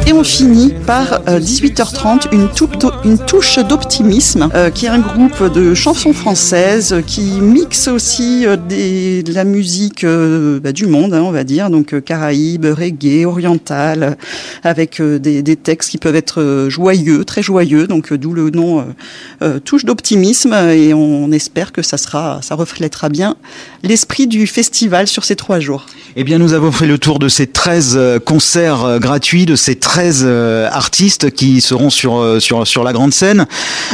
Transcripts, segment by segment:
Et on finit par 18h30, une touche d'optimisme, qui est un groupe de chansons françaises qui mixe aussi de la musique du monde, on va dire, donc Caraïbes, reggae, oriental, avec des textes qui peuvent être joyeux, très joyeux, donc d'où le nom touche d'optimisme, et on espère que ça reflètera bien l'esprit du festival sur ces 3 jours. Eh bien, nous avons fait le tour de ces 13 concerts gratuits, de ces 13 artistes qui seront sur la grande scène,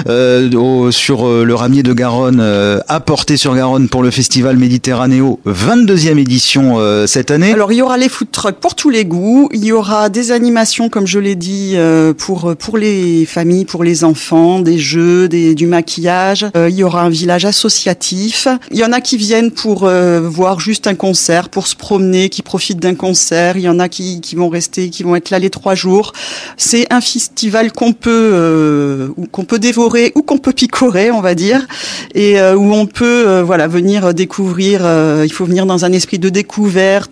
sur le Ramier de Garonne, à Portée-sur-Garonne pour le festival Méditerranéo, 22e édition cette année. Alors, il y aura les food trucks pour tous les goûts, il y aura des animations, comme je l'ai dit, pour les familles, pour les enfants, des jeux, du maquillage, il y aura un village associatif, il y en a qui viennent pour voir juste un concert, pour se promener, qui profitent d'un concert, il y en a qui vont rester, qui vont être là les 3 jours. C'est un festival qu'on peut dévorer ou qu'on peut picorer, on va dire, et où on peut venir découvrir. Il faut venir dans un esprit de découverte,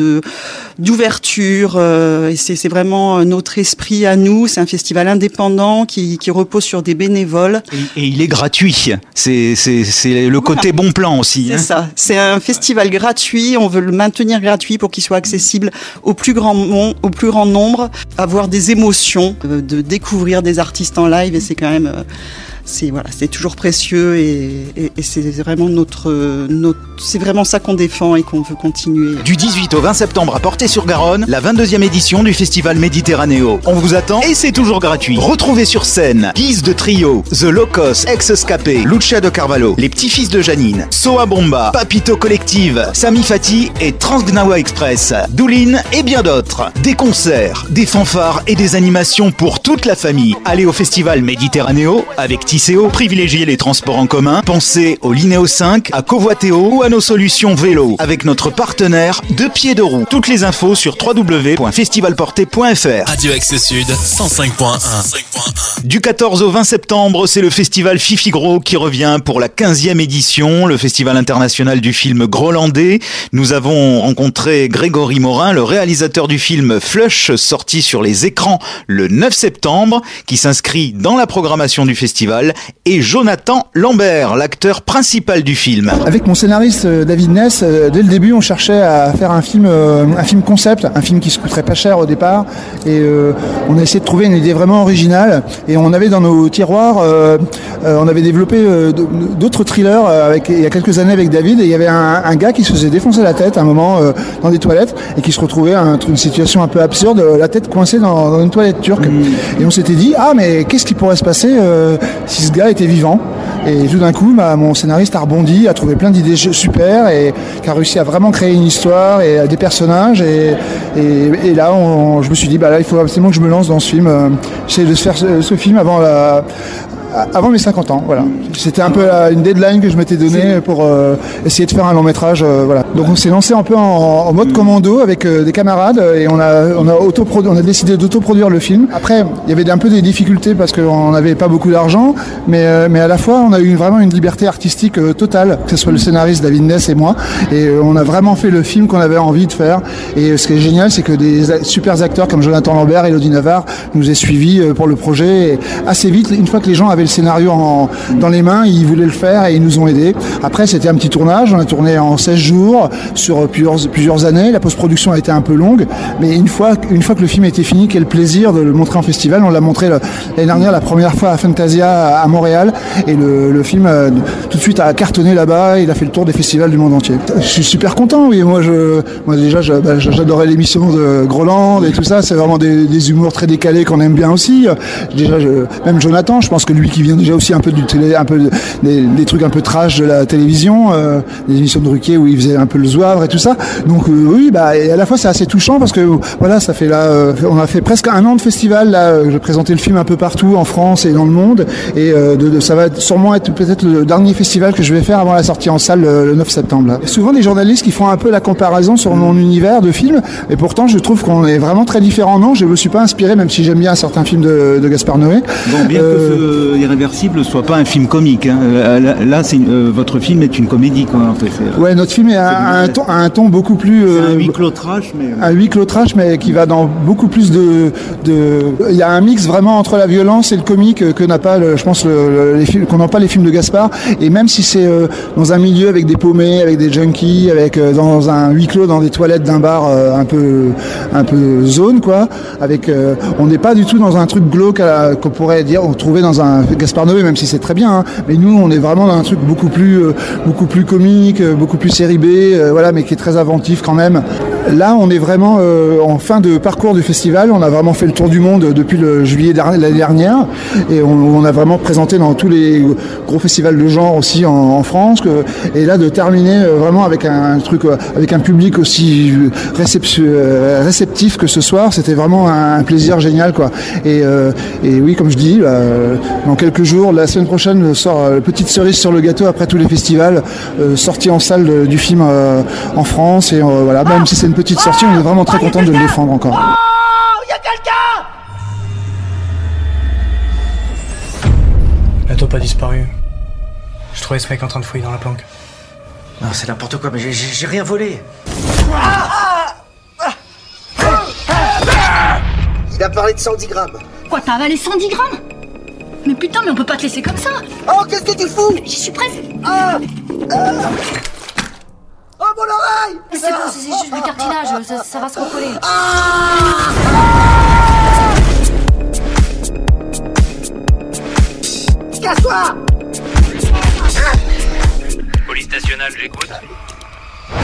d'ouverture, et c'est vraiment notre esprit à nous. C'est un festival indépendant qui repose sur des bénévoles. Et il est gratuit. C'est le côté bon plan aussi. C'est ça. C'est un festival gratuit. On veut le maintenir gratuit pour qu'il soit accessible au plus grand nombre, avoir des émotions, de découvrir des artistes en live, et c'est quand même c'est toujours précieux, et c'est vraiment c'est vraiment ça qu'on défend et qu'on veut continuer. Du 18 au 20 septembre à Portée-sur-Garonne, la 22e édition du festival Méditerranéo. On vous attend et c'est toujours gratuit. Retrouvez sur scène Guise de Trio, The Locos, Ex-Escapé, Lucia de Carvalho, Les Petits-Fils de Janine, Soa Bomba, Papito Collective, Sami Fati et Transgnawa Express, Doulin et bien d'autres. Des concerts, des fanfares et des animations pour toute la famille. Allez au festival Méditerranéo avec Tisséo, privilégiez les transports en commun, pensez au Linéo 5, à Covoitéo ou à nos solutions vélo avec notre partenaire Deux Pieds de Roue. Toutes les infos sur www.festivalporté.fr. Radio Axe Sud 105.1. Du 14 au 20 septembre, c'est le festival Fifi Gros qui revient pour la 15e édition, le festival international du film grolandais. Nous avons rencontré Grégory Morin, le réalisateur du film Flush, sorti sur les écrans le 9 septembre, qui s'inscrit dans la programmation du festival, et Jonathan Lambert, l'acteur principal du film. Avec mon scénariste David Ness, dès le début, on cherchait à faire un film concept, un film qui se coûterait pas cher au départ, et on a essayé de trouver une idée vraiment originale, et on avait dans nos tiroirs, on avait développé d'autres thrillers il y a quelques années avec David, et il y avait un gars qui se faisait défoncer la tête à un moment dans des toilettes, et qui se retrouvait une situation un peu absurde, la tête coincée dans une toilette turque. Et on s'était dit, mais qu'est-ce qui pourrait se passer si ce gars était vivant? Et tout d'un coup, mon scénariste a rebondi, a trouvé plein d'idées super, et qui a réussi à vraiment créer une histoire et des personnages. Et là, je me suis dit, là, il faut absolument que je me lance dans ce film. J'essaie de faire ce film avant mes 50 ans, voilà. C'était un peu une deadline que je m'étais donnée pour essayer de faire un long métrage, voilà. Donc on s'est lancé un peu en mode commando avec des camarades, et on a décidé d'autoproduire le film. Après, il y avait un peu des difficultés parce qu'on n'avait pas beaucoup d'argent, mais à la fois on a eu vraiment une liberté artistique totale, que ce soit le scénariste David Ness et moi, et on a vraiment fait le film qu'on avait envie de faire. Et ce qui est génial, c'est que des super acteurs comme Jonathan Lambert et Elodie Navarre nous aient suivis pour le projet, et assez vite, une fois que les gens avaient le scénario dans les mains, ils voulaient le faire et ils nous ont aidés. Après, c'était un petit tournage, on a tourné en 16 jours sur plusieurs années. La post-production a été un peu longue, mais une fois que le film était fini, quel plaisir de le montrer en festival. On l'a montré l'année dernière, la première fois à Fantasia à Montréal, et le film tout de suite a cartonné là-bas. Il a fait le tour des festivals du monde entier. Je suis super content, oui. Moi déjà, j'adorais l'émission de Groland et tout ça. C'est vraiment des humours très décalés qu'on aime bien aussi. Déjà, même Jonathan, je pense que lui qui vient déjà aussi un peu des trucs un peu trash de la télévision, des émissions de Ruquier où il faisait un peu le zouavre et tout ça. Donc oui, et à la fois c'est assez touchant parce que voilà, ça fait on a fait presque un an de festival là. Je présentais le film un peu partout en France et dans le monde, et ça va sûrement être peut-être le dernier festival que je vais faire avant la sortie en salle le 9 septembre. Là. Souvent des journalistes qui font un peu la comparaison sur mon univers de film, et pourtant je trouve qu'on est vraiment très différents. Non, je me suis pas inspiré, même si j'aime bien certains films de Gaspard Noé. Bon, bien que Irréversible soit pas un film comique. Hein. Là, votre film est une comédie, quoi. En fait. Ouais, notre film a un ton beaucoup plus. C'est un huis clos trash, mais. Un huis clos trash, mais qui va dans beaucoup plus de. Il y a un mix vraiment entre la violence et le comique que n'a pas, je pense, les films, qu'on n'a pas les films de Gaspard. Et même si c'est dans un milieu avec des paumés, avec des junkies, avec dans un huis clos, dans des toilettes d'un bar un peu zone, quoi. Avec, on n'est pas du tout dans un truc glauque qu'on pourrait dire, on trouvait dans un Gaspard Noé, même si c'est très bien. Hein. Mais nous, on est vraiment dans un truc beaucoup plus comique, beaucoup plus série B, voilà, mais qui est très inventif quand même. Là, on est vraiment en fin de parcours du festival. On a vraiment fait le tour du monde depuis le juillet de l'année dernière, et on a vraiment présenté dans tous les gros festivals de genre aussi en France. Et là, de terminer vraiment avec un truc, avec un public aussi réceptif que ce soir, c'était vraiment un plaisir génial, quoi. Et oui, comme je dis, dans quelques jours, la semaine prochaine sort Petite cerise sur le gâteau après tous les festivals, sortie en salle du film en France, et voilà, même si c'est une petite sortie, on est vraiment très content de le défendre encore. Oh, y a quelqu'un! La taupe a disparu. Je trouvais ce mec en train de fouiller dans la planque. Non, c'est n'importe quoi, mais j'ai rien volé. Il a parlé de 110 grammes. Quoi, t'as avalé 110 grammes? Mais putain, mais on peut pas te laisser comme ça. Oh, qu'est-ce que tu fous? J'y suis presque. Oh, mon oreille! C'est bon, c'est juste du cartilage, ça va se recoller.